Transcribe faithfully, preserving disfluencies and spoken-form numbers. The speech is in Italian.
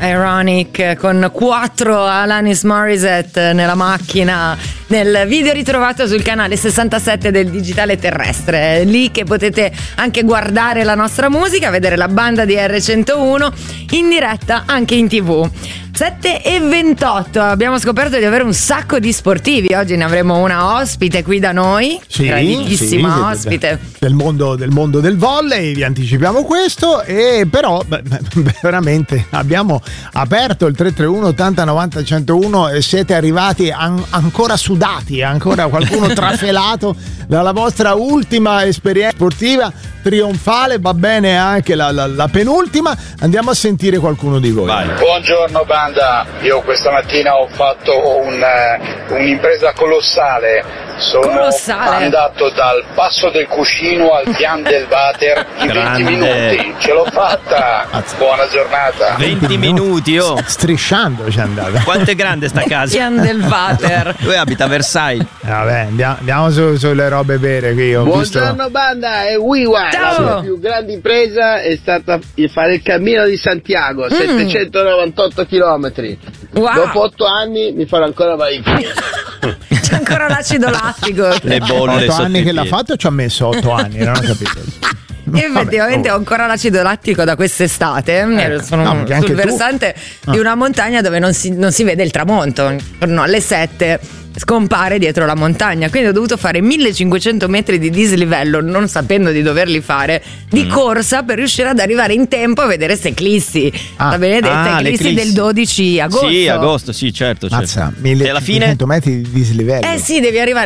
Ironic con quattro Alanis Morissette nella macchina, nel video ritrovato sul canale sessantasette del Digitale Terrestre, lì che potete anche guardare la nostra musica, vedere la banda di erre centouno in diretta anche in tv. sette e ventotto, abbiamo scoperto di avere un sacco di sportivi. Oggi ne avremo una ospite qui da noi, sì, grandissima sì, ospite del mondo, del mondo del volley, vi anticipiamo questo. E però beh, veramente abbiamo aperto il tre tre uno ottanta novanta centouno e siete arrivati an- ancora sudati, ancora qualcuno trafelato dalla vostra ultima esperienza sportiva trionfale. Va bene anche la, la, la penultima. Andiamo a sentire qualcuno di voi. Vai. Buongiorno banda, io questa mattina ho fatto un, uh, un'impresa colossale. Sono Colossale. andato dal Passo del Cuscino al Pian del Water in Grande. venti minuti, ce l'ho fatta. Buona giornata. venti minuti, oh. Strisciando ci è andata. Quanto è grande sta casa? Pian del Water. Lui abita a Versailles. Vabbè, andiamo, andiamo su, sulle robe vere che io ho Buongiorno visto. banda, è WeWa. Ciao. La mia più grande impresa è stata fare il cammino di Santiago, mm. settecentonovantotto chilometri. Wow. Dopo otto anni mi farò ancora vai in piedi. C'è ancora l'acido lattico. Le bolle otto sotto anni i che l'ha piedi. fatto, ci ha messo otto anni, non ho capito. Io effettivamente ho ancora l'acido lattico da quest'estate. Ecco. Sono No, anche sul tu. versante Ah. di una montagna dove non si, non si vede il tramonto. No, alle sette scompare dietro la montagna, quindi ho dovuto fare millecinquecento metri di dislivello, non sapendo di doverli fare, di Mm. corsa per riuscire ad arrivare in tempo a vedere ste eclissi. Ah. La benedetta Ah, le eclissi eclissi. del dodici agosto. Sì, agosto, sì, certo. certo. Mazza, E alla fine millecinquecento metri di dislivello. Eh sì, devi arrivare